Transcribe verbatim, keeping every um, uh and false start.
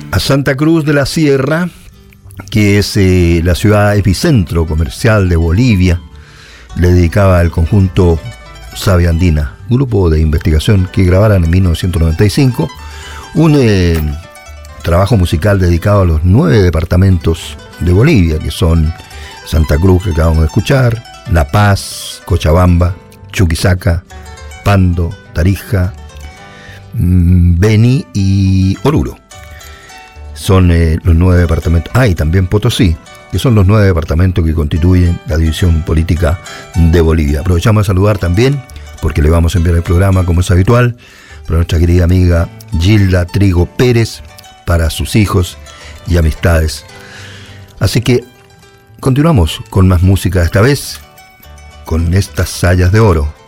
a Santa Cruz de la Sierra, que es eh, la ciudad epicentro comercial de Bolivia. Le dedicaba el conjunto Savia Andina, grupo de investigación que grabaron en mil novecientos noventa y cinco, un eh, trabajo musical dedicado a los nueve departamentos de Bolivia, que son Santa Cruz, que acabamos de escuchar, La Paz, Cochabamba, Chuquisaca, Pando, Tarija, Beni y Oruro. Son eh, los nueve departamentos. Ah, y también Potosí, que son los nueve departamentos que constituyen la división política de Bolivia. Aprovechamos a saludar también, porque le vamos a enviar el programa, como es habitual, para nuestra querida amiga Gilda Trigo Pérez, para sus hijos y amistades. Así que continuamos con más música, esta vez con estas sayas de oro.